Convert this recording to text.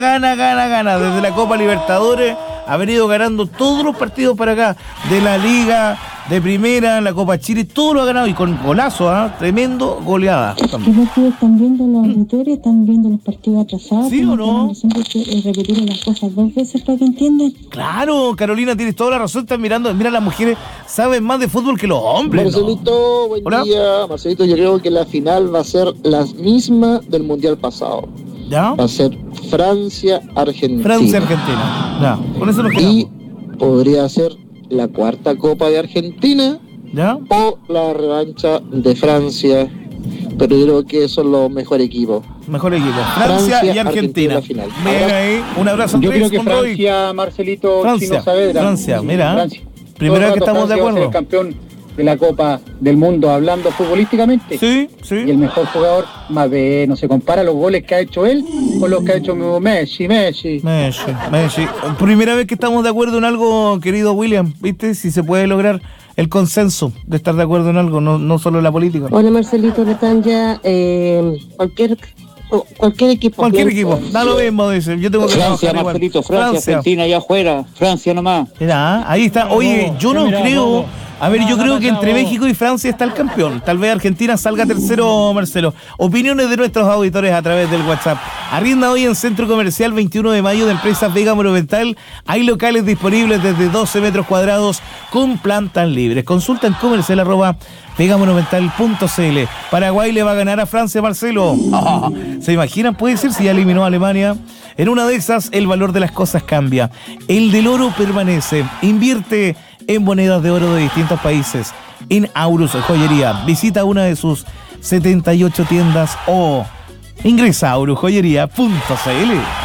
Gana. Desde la Copa Libertadores ha venido ganando todos los partidos para acá. De la Liga, de Primera, la Copa Chile, todo lo ha ganado. Y con golazo, tremendo goleada. ¿Qué partidos están viendo los auditores? ¿Están viendo los partidos atrasados? ¿Sí o no? Siempre repetir las cosas 2 veces para que entiendan. Claro, Carolina, tienes toda la razón. Están mirando. Mira, las mujeres saben más de fútbol que los hombres. Marcelito, buen día. Marcelito, yo creo que la final va a ser la misma del Mundial pasado. ¿Ya? Va a ser Francia-Argentina. Francia-Argentina. Ya, con eso nos quedamos. Y podría ser la 4ª Copa de Argentina. ¿Ya? O la revancha de Francia. Pero yo creo que son los mejores equipos. Mejor equipo. Francia y Argentina. La final. Mira ahí, un abrazo. Yo creo que Francia, Marcelito, Chino Saavedra. Francia, mira. Primera vez que estamos de acuerdo. Va a ser el campeón de la Copa del Mundo, hablando futbolísticamente. Sí. Y el mejor jugador, Mbappé, no se compara los goles que ha hecho él con los que ha hecho Messi. Primera vez que estamos de acuerdo en algo, querido William, ¿viste? Si se puede lograr el consenso de estar de acuerdo en algo, no solo en la política. Hola Marcelito, Natalia, cualquier equipo. Cualquier equipo, da lo mismo, dice. Yo tengo que Francia, Marcelito, Francia, Argentina allá afuera, Francia nomás. Mira, ahí está. Oye, yo no creo. A ver, yo creo que entre México y Francia está el campeón. Tal vez Argentina salga tercero, Marcelo. Opiniones de nuestros auditores a través del WhatsApp. Arrienda hoy en Centro Comercial 21 de mayo de Empresas Vega Monumental. Hay locales disponibles desde 12 metros cuadrados con plantas libres. Consulta en comercial@vegamonumental.cl. Paraguay le va a ganar a Francia, Marcelo. ¿Se imaginan? Puede ser si ya eliminó a Alemania. En una de esas, el valor de las cosas cambia. El del oro permanece. Invierte en monedas de oro de distintos países. En Aurus Joyería. Visita una de sus 78 tiendas o ingresa a aurusjoyería.cl.